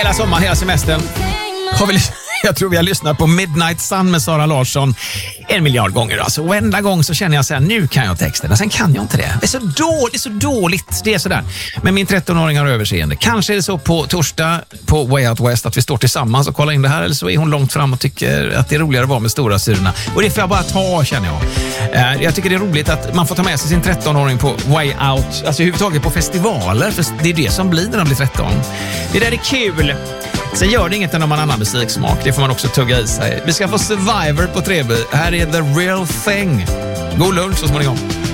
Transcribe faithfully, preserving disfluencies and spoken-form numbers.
Hela sommaren, hela semestern har vi, jag tror vi har lyssnat på Midnight Sun med Sara Larsson en miljard gånger. Alltså. Och enda gång så känner jag så här, nu kan jag texten. Och sen kan jag inte det. Det är så dåligt, det är så dåligt. Det är sådär. Men min tretton-åring har överseende. Kanske är det så på torsdag på Way Out West att vi står tillsammans och kollar in det här. Eller så är hon långt fram och tycker att det är roligare att vara med stora syrorna. Och det får jag bara ta, känner jag. Jag tycker det är roligt att man får ta med sig sin tretton-åring på Way Out. Alltså överhuvudtaget på festivaler. För det är det som blir när de blir tretton. Det där är kul. Sen gör det inget när man har annan musiksmak. Det får man också tugga i sig. Vi ska få Survivor på Treby. Här är The Real Thing. God lunch så småningom.